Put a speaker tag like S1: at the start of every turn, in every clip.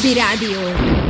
S1: Pesti Rádió.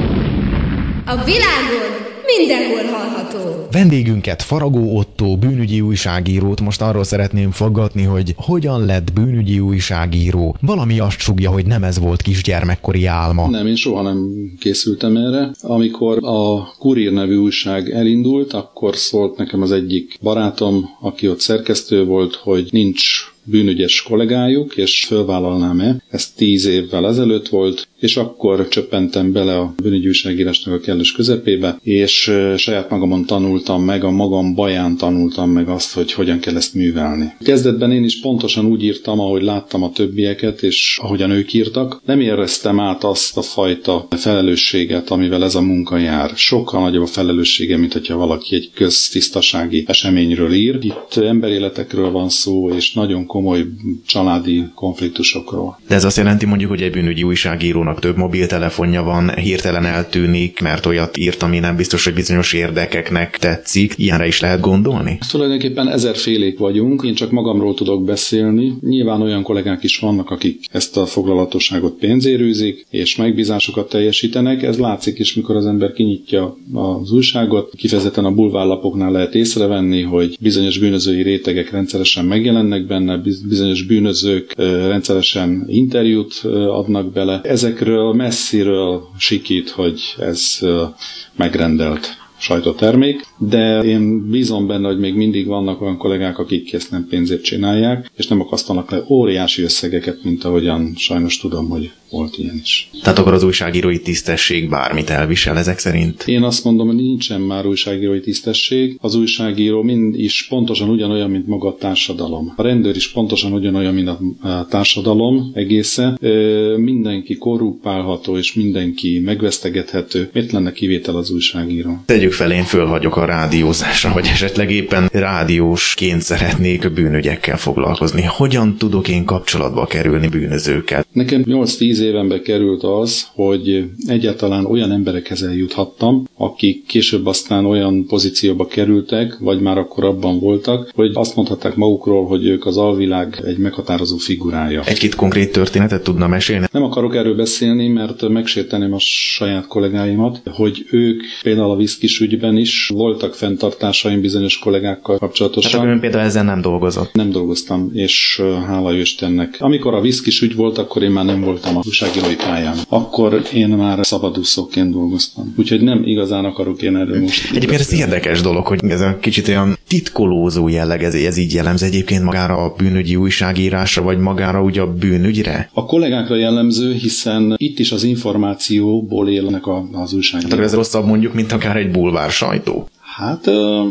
S1: A világon mindenhol hallható.
S2: Vendégünket, Faragó Ottó, bűnügyi újságírót most arról szeretném faggatni, hogy hogyan lett bűnügyi újságíró. Valami azt sugja, hogy nem ez volt kisgyermekkori álma.
S3: Nem, én soha nem készültem erre. Amikor a Kurír nevű újság elindult, akkor szólt nekem az egyik barátom, aki ott szerkesztő volt, hogy nincs bűnügyes kollégájuk, és fölvállalnám-e. Ez 10 évvel ezelőtt volt, és akkor csöppentem bele a bűnügyi újságírásnak a kellős közepébe, és saját magamon tanultam meg, a magam baján tanultam meg azt, hogy hogyan kell ezt művelni. Kezdetben én is pontosan úgy írtam, ahogy láttam a többieket, és ahogyan ők írtak. Nem éreztem át azt a fajta felelősséget, amivel ez a munka jár. Sokkal nagyobb a felelőssége, mint hogyha valaki egy köztisztasági eseményről ír. Itt emberéletekről van szó, és nagyon komoly családi konfliktusokról.
S2: De ez azt jelenti mondjuk, hogy egy bűnügyi újságírónak több mobiltelefonja van, hirtelen eltűnik, mert olyat írt, ami nem biztos, hogy bizonyos érdekeknek tetszik. Ilyenre is lehet gondolni?
S3: Tulajdonképpen ezerfélék vagyunk, én csak magamról tudok beszélni. Nyilván olyan kollégák is vannak, akik ezt a foglalatosságot pénzérűzik, és megbízásokat teljesítenek. Ez látszik is, mikor az ember kinyitja az újságot. Kifejezetten a bulvárlapoknál lehet észrevenni, hogy bizonyos bűnözői rétegek rendszeresen megjelennek benne, bizonyos bűnözők rendszeresen interjút adnak bele. Ezekről messziről sikít, hogy ez megrendelt sajtótermék, de én bízom benne, hogy még mindig vannak olyan kollégák, akik ezt nem pénzért csinálják, és nem akasztanak le óriási összegeket, mint ahogyan sajnos tudom, hogy volt ilyen is.
S2: Tehát akkor az újságírói tisztesség bármit elvisel ezek szerint?
S3: Én azt mondom, hogy nincsen már újságírói tisztesség. Az újságíró mind is pontosan ugyanolyan, mint maga a társadalom. A rendőr is pontosan ugyanolyan, mint a társadalom egészen. Mindenki korrupálható, és mindenki megvesztegethető. Miért lenne kivétel az újságíró?
S2: Tegyük fel, én föl vagyok a rádiózásra, vagy esetleg éppen rádiósként szeretnék bűnügyekkel foglalkozni. Hogyan tudok én kapcsolatba kerülni bűnözőkkel?
S3: Nekem 8-10 évenbe került az, hogy egyáltalán olyan emberekhez eljuthattam, akik később aztán olyan pozícióba kerültek, vagy már akkor abban voltak, hogy azt mondhatták magukról, hogy ők az alvilág egy meghatározó figurája.
S2: Egy-két konkrét történetet tudna mesélni?
S3: Nem akarok erről beszélni, mert megsérteném a saját kollégáimat, hogy ők például a viszkis ügyben is voltak fenntartásaim bizonyos kollégákkal kapcsolatosan.
S2: Hát ön például ezzel nem dolgozott?
S3: Nem dolgoztam, és hála jó Istennek. Amikor a viszkis ügy volt, akkor én már nem voltam a újságírói pályán. Akkor én már szabadúszóként dolgoztam. Úgyhogy nem igazán akarok én erről most.
S2: Egyébként ez érdekes dolog, hogy ez a kicsit olyan titkolózó jelleg, ez így jellemző egyébként magára a bűnügyi újságírásra, vagy magára ugye a bűnügyre?
S3: A kollégákra jellemző, hiszen itt is az információból élnek az újságírók.
S2: Tehát ez rosszabb mondjuk, mint akár egy bulvár sajtó.
S3: Hát...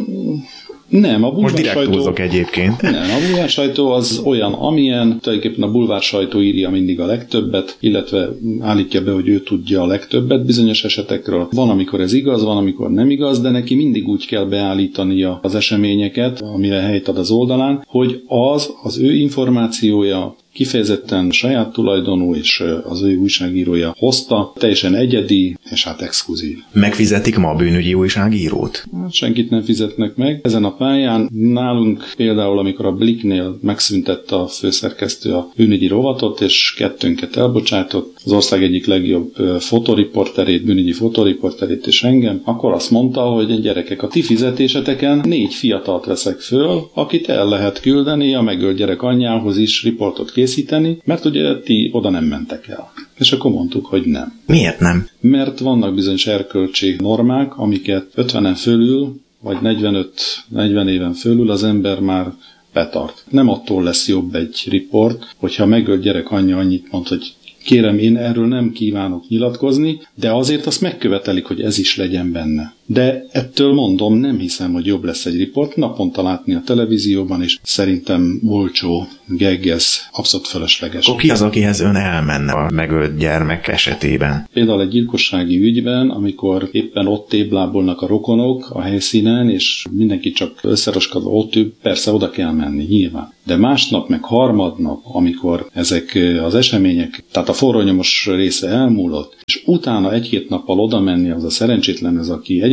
S3: Nem, a
S2: most direkt húzok egyébként.
S3: Nem, a bulvár sajtó az olyan, amilyen, tulajdonképpen a bulvár sajtó írja mindig a legtöbbet, illetve állítja be, hogy ő tudja a legtöbbet bizonyos esetekről. Van, amikor ez igaz, van, amikor nem igaz, de neki mindig úgy kell beállítania az eseményeket, amire helyt ad az oldalán, hogy az ő információja kifejezetten saját tulajdonú, és az ő újságírója hozta, teljesen egyedi, és hát exkluzív.
S2: Megfizetik ma a bűnügyi újságírót?
S3: Hát senkit nem fizetnek meg. Ezen a pályán nálunk például, amikor a Blicknél megszüntette a főszerkesztő a bűnügyi rovatot, és kettőnket elbocsátott, az ország egyik legjobb fotoriporterét, bűnügyi fotoriporterét és engem, akkor azt mondta, hogy gyerekek, a ti fizetéseteken 4 fiatalt veszek föl, akit el lehet küldeni a megölt gyerek anyjához is riportot készíteni, mert ugye ti oda nem mentek el. És akkor mondtuk, hogy nem.
S2: Miért nem?
S3: Mert vannak bizonyos erkölcsi normák, amiket 50-en fölül, vagy 45-40 éven fölül az ember már betart. Nem attól lesz jobb egy riport, hogyha megölt gyerek anyja annyit mond, hogy kérem, én erről nem kívánok nyilatkozni, de azért azt megkövetelik, hogy ez is legyen benne. De ettől mondom, nem hiszem, hogy jobb lesz egy riport, naponta látni a televízióban, és szerintem olcsó, geggez, abszolút fölösleges.
S2: Ki az, akihez ön elmenne a megölt gyermek esetében?
S3: Például egy gyilkossági ügyben, amikor éppen ott téblábolnak a rokonok a helyszínen, és mindenki csak összeroskadva ott ül, persze oda kell menni, nyilván. De másnap, meg harmadnap, amikor ezek az események, tehát a forrónyomos része elmúlott, és utána 1-2 nappal oda menni az a szerencsétlen, az aki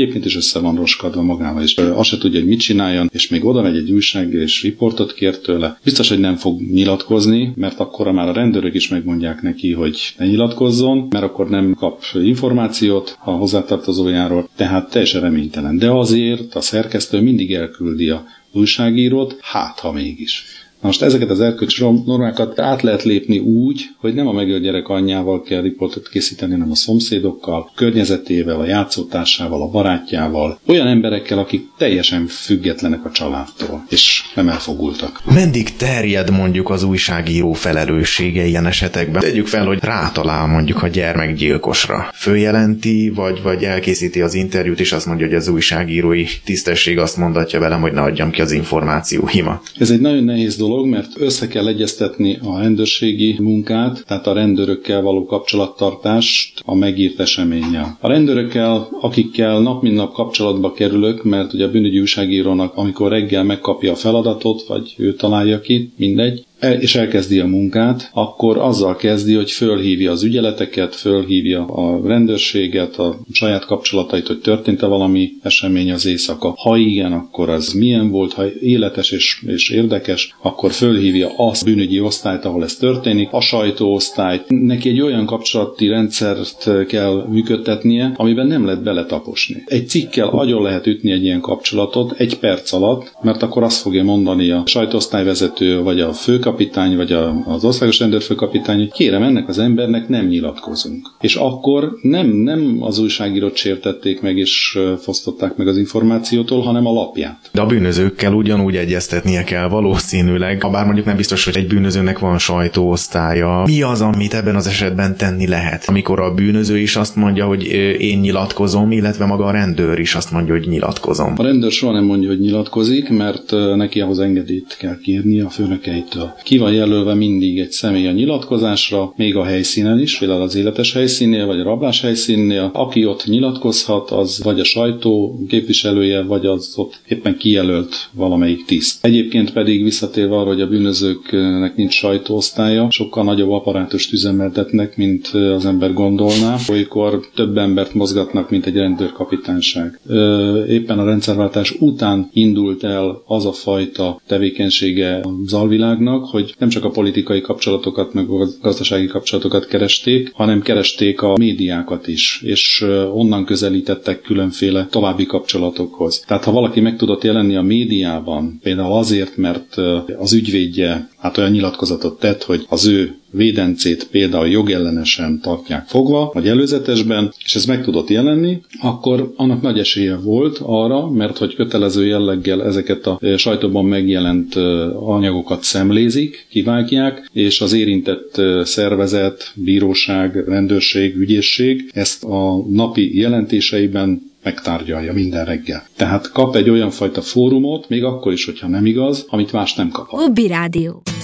S3: egyébként is össze van roskadva magával, és azt se tudja, hogy mit csináljon, és még oda megy egy újság, és riportot kér tőle. Biztos, hogy nem fog nyilatkozni, mert akkor már a rendőrök is megmondják neki, hogy ne nyilatkozzon, mert akkor nem kap információt a hozzátartozójáról, tehát teljesen reménytelen. De azért a szerkesztő mindig elküldi a újságírót, hát ha mégis. Most ezeket az erkölcsi normákat át lehet lépni úgy, hogy nem a megölt gyerek anyjával kell riportot készíteni, hanem a szomszédokkal, a környezetével, a játszótársával, a barátjával, olyan emberekkel, akik teljesen függetlenek a családtól, és nem elfogultak.
S2: Meddig terjed mondjuk az újságíró felelőssége ilyen esetekben? Tegyük fel, hogy rátalál mondjuk a gyermekgyilkosra. Följelenti, vagy elkészíti az interjút, és azt mondja, hogy az újságírói tisztesség azt mondatja velem, hogy ne adjam ki az információimat.
S3: Ez egy nagyon nehéz dolog, mert össze kell egyeztetni a rendőrségi munkát, tehát a rendőrökkel való kapcsolattartást a megírt eseménnyel. A rendőrökkel, akikkel nap mint nap kapcsolatba kerülök, mert ugye a bűnügyi újságírónak, amikor reggel megkapja a feladatot, vagy ő találja ki, mindegy, és elkezdi a munkát, akkor azzal kezdi, hogy fölhívja az ügyeleteket, fölhívja a rendőrséget, a saját kapcsolatait, hogy történt-e valami esemény az éjszaka. Ha igen, akkor az milyen volt, ha életes és érdekes, akkor fölhívja azt bűnügyi osztályt, ahol ez történik, a sajtóosztályt. Neki egy olyan kapcsolati rendszert kell működtetnie, amiben nem lehet beletaposni. Egy cikkkel agyon lehet ütni egy ilyen kapcsolatot 1 perc alatt, mert akkor azt fogja mondani a sajtóosztályvezető, vagy a főkapitány, vagy az országos rendőrfőkapitány, hogy kérem, ennek az embernek nem nyilatkozunk. És akkor nem az újságírót sértették meg, és fosztották meg az információtól, hanem a lapját.
S2: De a bűnözőkkel ugyanúgy egyeztetnie kell valószínűleg, habár mondjuk nem biztos, hogy egy bűnözőnek van sajtóosztálya. Mi az, amit ebben az esetben tenni lehet? Amikor a bűnöző is azt mondja, hogy én nyilatkozom, illetve maga a rendőr is azt mondja, hogy nyilatkozom.
S3: A rendőr soha nem mondja, hogy nyilatkozik, mert neki ahhoz engedélyt kell kérni a főnökeitől. Ki van jelölve mindig egy személy a nyilatkozásra, még a helyszínen is, például az életes helyszínnél, vagy a rablás helyszínnél. Aki ott nyilatkozhat, az vagy a sajtó képviselője, vagy az ott éppen kijelölt valamelyik tiszt. Egyébként pedig visszatérve arra, hogy a bűnözőknek nincs sajtóosztálya, sokkal nagyobb apparátust üzemeltetnek, mint az ember gondolná, olykor több embert mozgatnak, mint egy rendőrkapitányság. Éppen a rendszerváltás után indult el az a fajta tevékenysége az alvilágnak, hogy nem csak a politikai kapcsolatokat, meg a gazdasági kapcsolatokat keresték, hanem keresték a médiákat is, és onnan közelítettek különféle további kapcsolatokhoz. Tehát ha valaki meg tudott jelenni a médiában, például azért, mert az ügyvédje olyan nyilatkozatot tett, hogy az ő védencét például jogellenesen tartják fogva, vagy előzetesben, és ez meg tudott jelenni, akkor annak nagy esélye volt arra, mert hogy kötelező jelleggel ezeket a sajtóban megjelent anyagokat szemlézik, kivágják, és az érintett szervezet, bíróság, rendőrség, ügyészség ezt a napi jelentéseiben megtárgyalja minden reggel. Tehát kap egy olyan fajta fórumot, még akkor is, hogyha nem igaz, amit más nem kap.
S1: Hobby Rádió.